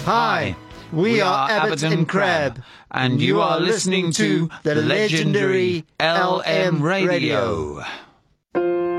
Hi, we are Abbott and Crab, and you are listening to the legendary LM Radio.